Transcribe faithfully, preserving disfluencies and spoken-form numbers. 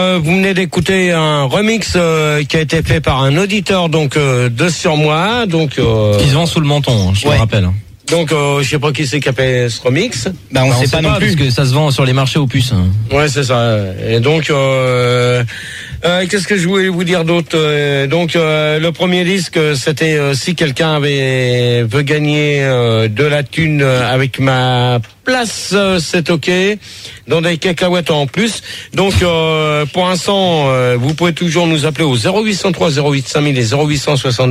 Euh, vous venez d'écouter un remix euh, qui a été fait par un auditeur donc euh, de Sur Moi, donc euh, qui se vend sous le menton, je ouais. te rappelle. Donc euh, je sais pas qui c'est qui a fait ce remix. Bah on, bah, sait, on sait pas, pas non plus parce que ça se vend sur les marchés aux puces. Ouais, c'est ça. Et donc euh, euh, qu'est-ce que je voulais vous dire d'autre euh, Donc euh, le premier disque, c'était euh, si quelqu'un avait veut gagner euh, de la thune avec ma place, euh, c'est ok. Dans des cacahuètes en plus. Donc euh, pour l'instant, euh, vous pouvez toujours nous appeler au zéro huit cent trois zéro huit cinq mille et zéro huit cent soixante.